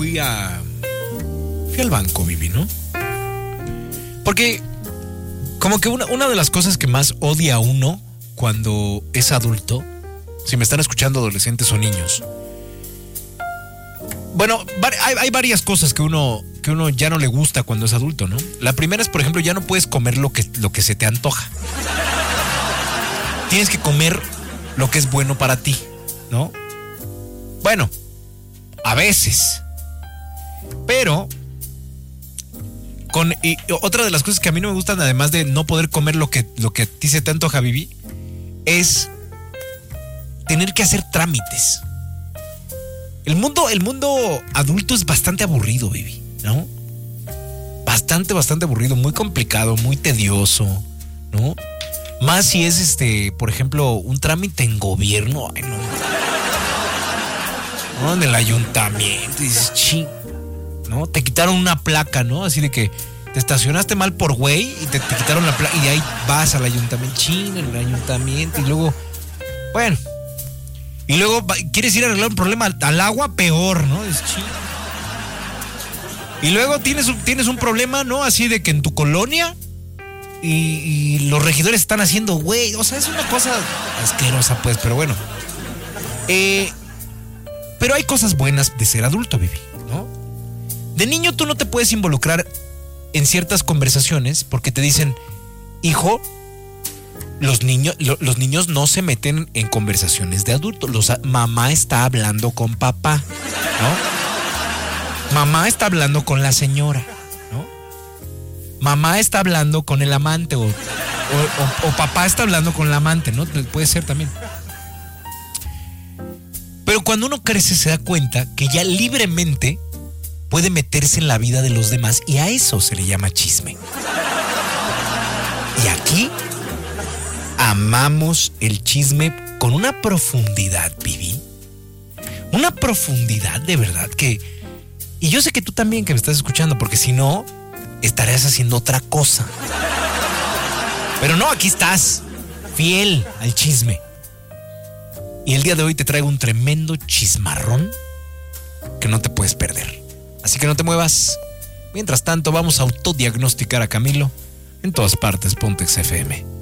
fui al banco, Vivi, ¿no? Porque como que una de las cosas que más odia a uno cuando es adulto, si me están escuchando adolescentes o niños, bueno, hay varias cosas que uno ya no le gusta cuando es adulto, ¿no? La primera es, por ejemplo, ya no puedes comer lo que se te antoja. Tienes que comer lo que es bueno para ti, ¿no? Bueno, a veces. Pero y otra de las cosas que a mí no me gustan, además de no poder comer lo que a ti se te antoja, Vivi, es tener que hacer trámites. El mundo adulto es bastante aburrido, Vivi, ¿no? Bastante aburrido, muy complicado, muy tedioso, ¿no? Más si es por ejemplo, un trámite en gobierno, ay, no, en el ayuntamiento, dices, ching, ¿no? Te quitaron una placa, ¿no? Así de que te estacionaste mal por güey y te quitaron la placa y de ahí vas al ayuntamiento, ching, en el ayuntamiento y luego, bueno, y luego quieres ir a arreglar un problema al agua, peor, ¿no? Es ching. Y luego tienes un problema, ¿no? Así de que en tu colonia y los regidores están haciendo, güey, o sea, es una cosa asquerosa, pues, pero bueno. Pero hay cosas buenas de ser adulto, Vivi, ¿no? De niño tú no te puedes involucrar en ciertas conversaciones porque te dicen, hijo, los niños no se meten en conversaciones de adultos. Mamá está hablando con papá, ¿no? Mamá está hablando con la señora, ¿no? Mamá está hablando con el amante o papá está hablando con la amante, ¿no? Puede ser también. Pero cuando uno crece se da cuenta que ya libremente puede meterse en la vida de los demás y a eso se le llama chisme. Y aquí amamos el chisme con una profundidad, Vivi. Una profundidad de verdad que... Y yo sé que tú también que me estás escuchando, porque si no, estarías haciendo otra cosa. Pero no, aquí estás, fiel al chisme. Y el día de hoy te traigo un tremendo chismarrón que no te puedes perder. Así que no te muevas. Mientras tanto, vamos a autodiagnosticar a Camilo en todas partes. Pontex FM.